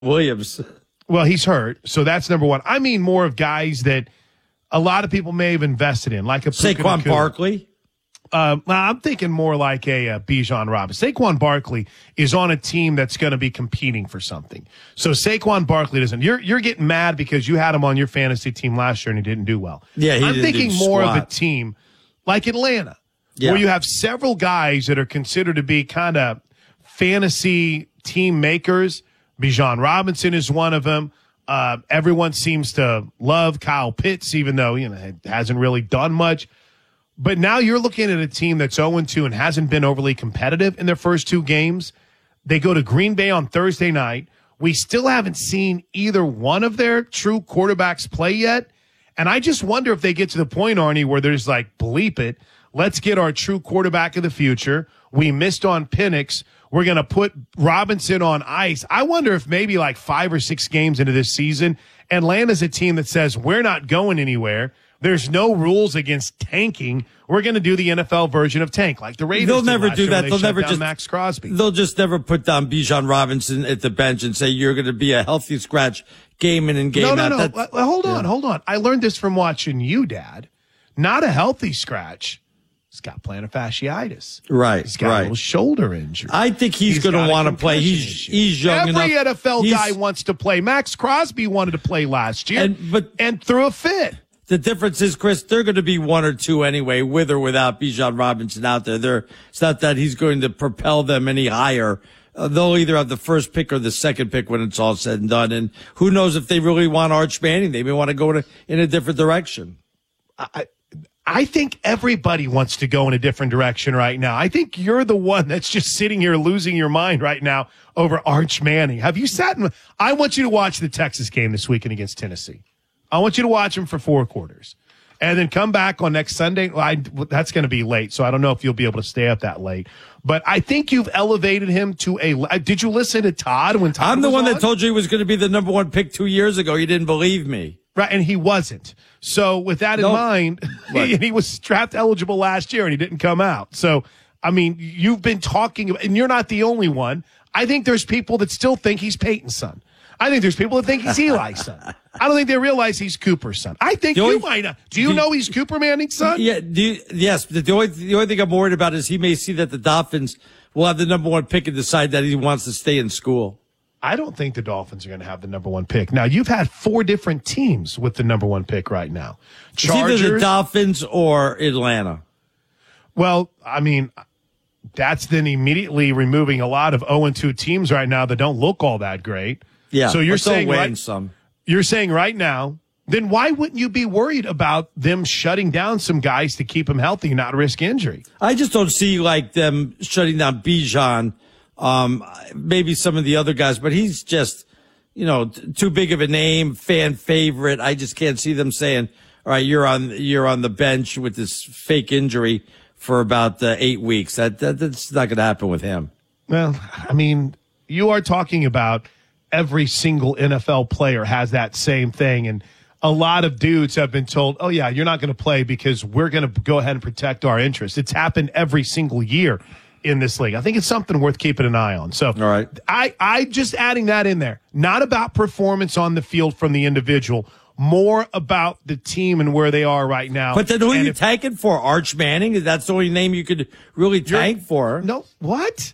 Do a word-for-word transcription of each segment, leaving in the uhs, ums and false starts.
Williams. Well, he's hurt, so that's number one. I mean more of guys that a lot of people may have invested in, like a Saquon Barkley. Um, I'm thinking more like a, a Bijan Robinson. Saquon Barkley is on a team that's going to be competing for something. So Saquon Barkley doesn't. You're you're getting mad because you had him on your fantasy team last year and he didn't do well. Yeah, he I'm didn't thinking do more squat. of a team like Atlanta, Yeah. where you have several guys that are considered to be kind of fantasy team makers. Bijan Robinson is one of them. Uh, everyone seems to love Kyle Pitts, even though you know hasn't really done much. But now you're looking at a team that's oh and two and hasn't been overly competitive in their first two games. They go to Green Bay on Thursday night. We still haven't seen either one of their true quarterbacks play yet. And I just wonder if they get to the point, Arnie, where there's like, bleep it. Let's get our true quarterback of the future. We missed on Penix. We're going to put Robinson on ice. I wonder if maybe like five or six games into this season, Atlanta's a team that says we're not going anywhere. There's no rules against tanking. We're going to do the N F L version of tank, like the Raiders. They'll did never last do year that. when they They'll shut never down just Max Crosby. They'll just never put down Bijan Robinson at the bench and say you're going to be a healthy scratch game in and game no, out. no, no. That's, Well, hold on, yeah. hold on. I learned this from watching you, Dad. Not a healthy scratch. He's got plantar fasciitis. Right, He's got right. a little shoulder injury. I think he's, He's going got to a want to play. concussion He's issue. he's young Every enough. N F L He's- guy wants to play. Max Crosby wanted to play last year, And- but- and threw a fit. The difference is, Chris, they're going to be one or two anyway, with or without Bijan Robinson out there. They're, it's not that he's going to propel them any higher. Uh, they'll either have the first pick or the second pick when it's all said and done. And who knows if they really want Arch Manning? They may want to go to, in a different direction. I, I think everybody wants to go in a different direction right now. I think you're the one that's just sitting here losing your mind right now over Arch Manning. Have you sat in? I want you to watch the Texas game this weekend against Tennessee. I want you to watch him for four quarters and then come back on next Sunday. Well, I, that's going to be late, so I don't know if you'll be able to stay up that late. But I think you've elevated him to a – did you listen to Todd when Todd I'm the was one on? that told you he was going to be the number one pick two years ago. You didn't believe me. Right, and he wasn't. So with that in Nope. mind, Right. and he was draft eligible last year and he didn't come out. So, I mean, you've been talking – and you're not the only one. I think there's people that still think he's Peyton's son. I think there's people that think he's Eli's son. I don't think they realize he's Cooper's son. I think The you only- might not. Do you do- know he's Cooper Manning's son? Yeah, do you, yes. The, the only the only thing I'm worried about is he may see that the Dolphins will have the number one pick and decide that he wants to stay in school. I don't think the Dolphins are going to have the number one pick. Now, you've had four different teams with the number one pick right now. It's either the Chargers. Dolphins or Atlanta. Well, I mean, that's then immediately removing a lot of oh and two teams right now that don't look all that great. Yeah. So you're but they'll saying win right, some. you're saying right now, then why wouldn't you be worried about them shutting down some guys to keep them healthy and not risk injury? I just don't see like them shutting down Bijan, um, maybe some of the other guys, but he's just, you know, t- too big of a name, fan favorite. I just can't see them saying, all right, you're on, you're on the bench with this fake injury for about uh, eight weeks. That, that that's not going to happen with him. Well, I mean, you are talking about every single N F L player has that same thing. And a lot of dudes have been told, oh, yeah, you're not going to play because we're going to go ahead and protect our interests. It's happened every single year in this league. I think it's something worth keeping an eye on. So All right. I, I just adding that in there, not about performance on the field from the individual, more about the team and where they are right now. But then who are And you if- tanking for? Arch Manning? That's the only name you could really tank for. No, what?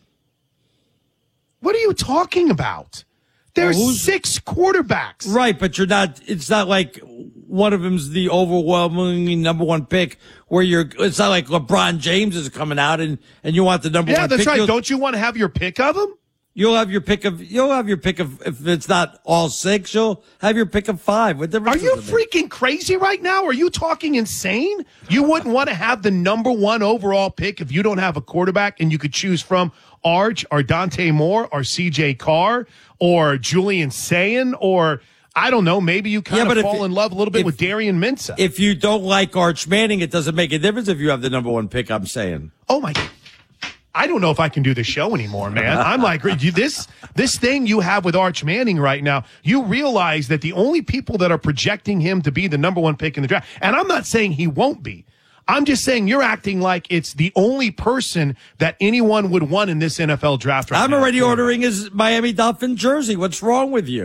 What are you talking about? There's Well, who's- six quarterbacks. Right, but you're not, it's not like one of them's the overwhelmingly number one pick where you're, it's not like LeBron James is coming out and, and you want the number Yeah, one that's pick. right. You'll, Don't you want to have your pick of them? you'll have your pick of, you'll have your pick of, if it's not all six, you'll have your pick of five. What difference Are you does it make? freaking crazy right now? Are you talking insane? You wouldn't want to have the number one overall pick if you don't have a quarterback and you could choose from Arch or Dante Moore or C J Carr or Julian Sayin or I don't know, maybe you kind Yeah, but of if fall it- in love a little bit if- with Darian Minsa. If you don't like Arch Manning, it doesn't make a difference if you have the number one pick, I'm saying. Oh my God. I don't know if I can do the show anymore, man. I'm like, you, this this thing you have with Arch Manning right now, you realize that the only people that are projecting him to be the number one pick in the draft, and I'm not saying he won't be. I'm just saying you're acting like it's the only person that anyone would want in this N F L draft right I'm now. already ordering his Miami Dolphin jersey. What's wrong with you?